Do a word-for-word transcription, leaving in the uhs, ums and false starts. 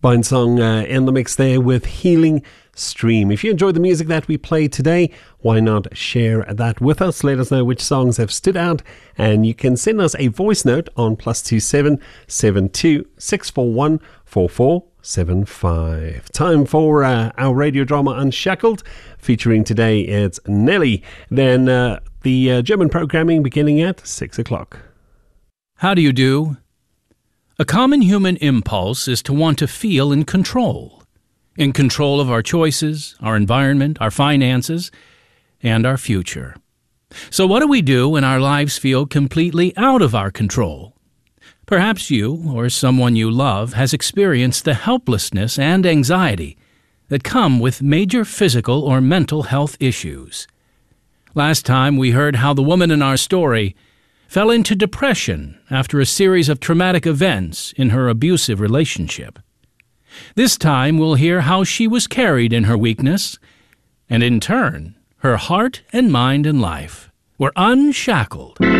Fine song uh, in the mix there with Healing Stream. If you enjoyed the music that we played today, why not share that with us? Let us know which songs have stood out, and you can send us a voice note on plus two seven seven two six four one four four seven five. Time for uh, our radio drama Unshackled, featuring today it's Nelly. Then uh, the uh, German programming beginning at six o'clock. How do you do? A common human impulse is to want to feel in control. In control of our choices, our environment, our finances, and our future. So what do we do when our lives feel completely out of our control? Perhaps you, or someone you love, has experienced the helplessness and anxiety that come with major physical or mental health issues. Last time we heard how the woman in our story fell into depression after a series of traumatic events in her abusive relationship. This time we'll hear how she was carried in her weakness, and in turn, her heart and mind and life were unshackled.